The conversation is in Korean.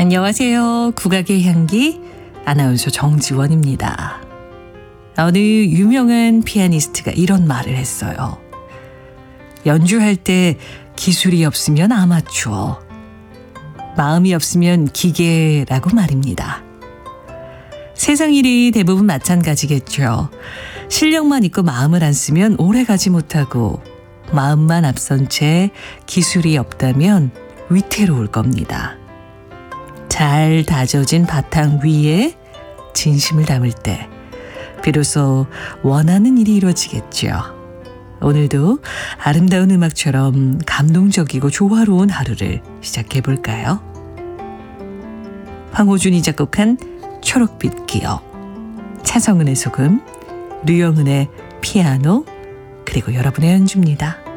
안녕하세요. 국악의 향기 아나운서 정지원입니다. 어느 유명한 피아니스트가 이런 말을 했어요. 연주할 때 기술이 없으면 아마추어, 마음이 없으면 기계라고 말입니다. 세상 일이 대부분 마찬가지겠죠. 실력만 있고 마음을 안 쓰면 오래 가지 못하고 마음만 앞선 채 기술이 없다면 위태로울 겁니다. 잘 다져진 바탕 위에 진심을 담을 때 비로소 원하는 일이 이루어지겠죠. 오늘도 아름다운 음악처럼 감동적이고 조화로운 하루를 시작해 볼까요? 황호준이 작곡한 초록빛 기억, 차성은의 소금, 류영은의 피아노, 그리고 여러분의 연주입니다.